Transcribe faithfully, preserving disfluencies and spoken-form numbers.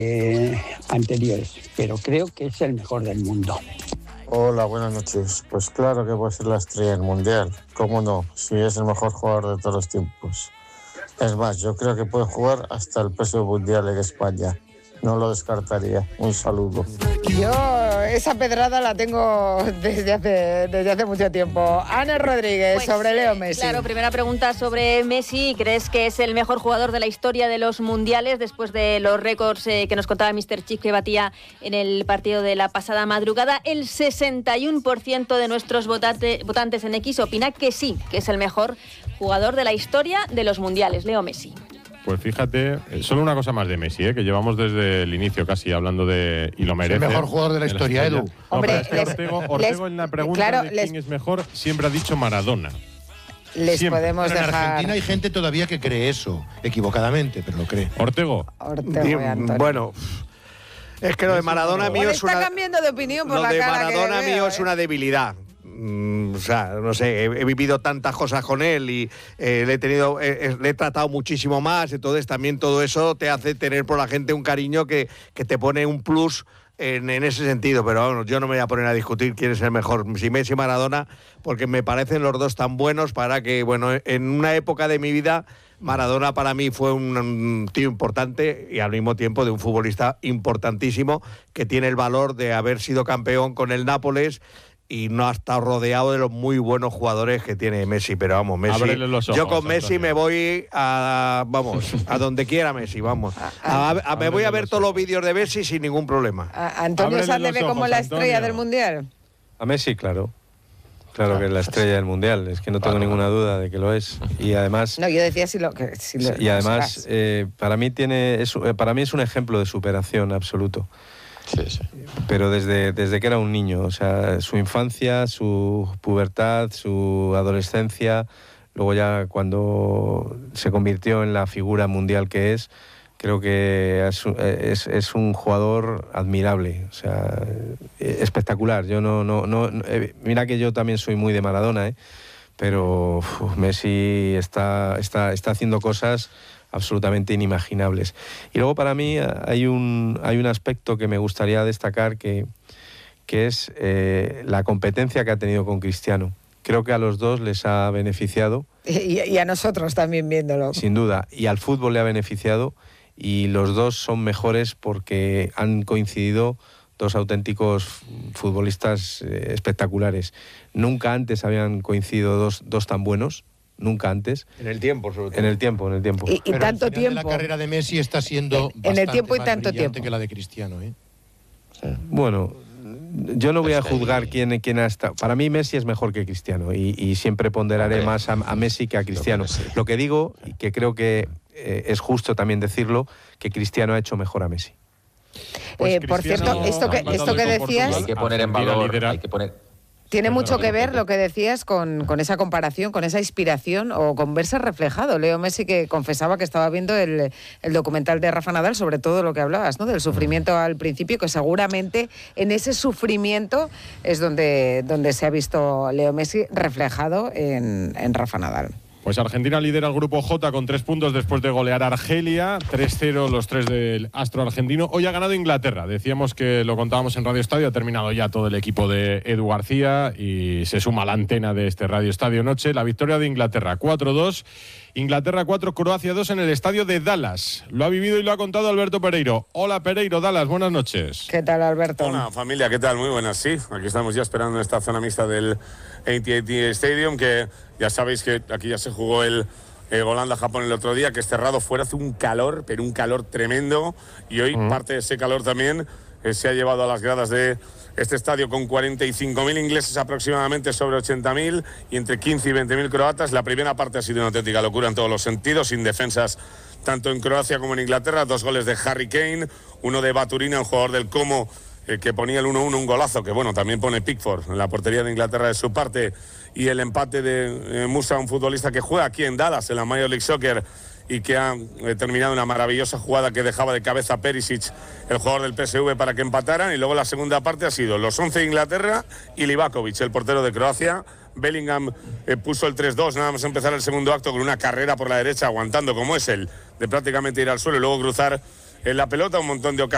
eh, anteriores, pero creo que es el mejor del mundo. Hola, buenas noches. Pues claro que puede ser la estrella del Mundial. ¿Cómo no? Si es el mejor jugador de todos los tiempos. Es más, yo creo que puede jugar hasta el próximo Mundial en España. No lo descartaría. Un saludo. Yo esa pedrada la tengo desde hace, desde hace mucho tiempo. Ana Rodríguez, pues, sobre Leo Messi. Claro, primera pregunta sobre Messi. ¿Crees que es el mejor jugador de la historia de los mundiales después de los récords eh, que nos contaba míster Chip que batía en el partido de la pasada madrugada? El sesenta y uno por ciento de nuestros votate, votantes en X opina que sí, que es el mejor jugador de la historia de los mundiales, Leo Messi. Pues fíjate, solo una cosa más de Messi, ¿eh? Que llevamos desde el inicio casi hablando de... Y lo merece. Es el mejor jugador de la, de la historia, historia, Edu. No, Hombre, es que les, Ortego, Ortego les, en la pregunta claro, de quién les, es mejor siempre ha dicho Maradona. Les siempre. podemos pero en dejar... Argentina hay gente todavía que cree eso, equivocadamente, pero lo cree. Ortego. Ortego y Antonio. Bueno... Es que lo de Maradona mío es una... está cambiando de opinión por lo la de cara Maradona que mío veo, es ¿eh? una debilidad. Mm, o sea, no sé, he, he vivido tantas cosas con él y eh, le he tenido, eh, le he tratado muchísimo más, entonces también todo eso te hace tener por la gente un cariño que, que te pone un plus en, en ese sentido, pero bueno, yo no me voy a poner a discutir quién es el mejor, si Messi o Maradona, porque me parecen los dos tan buenos para que, bueno, en una época de mi vida Maradona para mí fue un, un tío importante y al mismo tiempo de un futbolista importantísimo que tiene el valor de haber sido campeón con el Nápoles y no ha estado rodeado de los muy buenos jugadores que tiene Messi, pero vamos, Messi. Los ojos, yo con Messi Antonio. me voy a, vamos, a donde quiera Messi, vamos. A, a, a, me voy a ver todos los vídeos de Messi sin ningún problema. A Antonio Sanz le ve como la estrella Antonio. del Mundial. A Messi, claro. Claro que es la estrella del Mundial, es que no tengo ninguna duda de que lo es. Y además... No, yo decía si lo... Que, si lo y además, eh, para, mí tiene, es, para mí es un ejemplo de superación absoluto. Sí, sí. Pero desde, desde que era un niño, o sea, su infancia, su pubertad, su adolescencia, luego ya cuando se convirtió en la figura mundial que es, creo que es, es, es un jugador admirable, o sea, espectacular. Yo no, no, no, mira que yo también soy muy de Maradona, ¿eh? Pero uf, Messi está, está, está haciendo cosas absolutamente inimaginables. Y luego para mí hay un, hay un aspecto que me gustaría destacar que, que es eh, la competencia que ha tenido con Cristiano. Creo que a los dos les ha beneficiado. Y, y a nosotros también viéndolo. Sin duda. Y al fútbol le ha beneficiado. Y los dos son mejores porque han coincidido dos auténticos futbolistas eh, espectaculares. Nunca antes habían coincidido dos, dos tan buenos. Nunca antes. En el tiempo, sobre todo. En el tiempo, en el tiempo. Y, y Pero tanto el final tiempo. De la carrera de Messi está siendo en el tiempo y más tanto brillante tiempo que la de Cristiano, ¿eh? Sí. Bueno, yo no voy a juzgar quién, quién ha estado. Para mí Messi es mejor que Cristiano y, y siempre ponderaré Hombre, más a, a Messi que a Cristiano. Lo que, Lo que digo, y que creo que eh, es justo también decirlo, que Cristiano ha hecho mejor a Messi. Pues eh, por cierto, esto que, esto que decías... Hay que poner en valor, hay que poner... Tiene mucho que ver lo que decías con, con esa comparación, con esa inspiración o con verse reflejado. Leo Messi, que confesaba que estaba viendo el, el documental de Rafa Nadal sobre todo lo que hablabas, ¿no? Del sufrimiento al principio, que seguramente en ese sufrimiento es donde, donde se ha visto Leo Messi reflejado en, en Rafa Nadal. Pues Argentina lidera el grupo J con tres puntos después de golear a Argelia, tres cero los tres del astro argentino. Hoy ha ganado Inglaterra, decíamos que lo contábamos en Radio Estadio, ha terminado ya todo el equipo de Edu García y se suma la antena de este Radio Estadio Noche. La victoria de Inglaterra, cuatro dos, Inglaterra cuatro, Croacia dos en el estadio de Dallas. Lo ha vivido y lo ha contado Alberto Pereiro. Hola Pereiro, Dallas, buenas noches. ¿Qué tal, Alberto? Hola familia, ¿qué tal? Muy buenas, sí. Aquí estamos ya esperando en esta zona mixta del A T and T Stadium, que ya sabéis que aquí ya se jugó el eh, Holanda-Japón el otro día, que es cerrado fuera, hace un calor, pero un calor tremendo, y hoy uh-huh. parte de ese calor también eh, se ha llevado a las gradas de este estadio con cuarenta y cinco mil ingleses aproximadamente sobre ochenta mil y entre quince y veinte mil croatas. La primera parte ha sido una auténtica locura en todos los sentidos, sin defensas tanto en Croacia como en Inglaterra, dos goles de Harry Kane, uno de Baturina, un jugador del Como, eh, que ponía el uno uno, un golazo, que bueno, también pone Pickford en la portería de Inglaterra de su parte, y el empate de eh, Musa, un futbolista que juega aquí en Dallas, en la Major League Soccer, y que ha eh, terminado una maravillosa jugada que dejaba de cabeza a Perisic, el jugador del P S V, para que empataran. Y luego la segunda parte ha sido los once de Inglaterra y Livakovic, el portero de Croacia. Bellingham eh, puso el tres dos nada más empezar el segundo acto, con una carrera por la derecha, aguantando como es él, de prácticamente ir al suelo y luego cruzar en la pelota, un montón de ocasiones.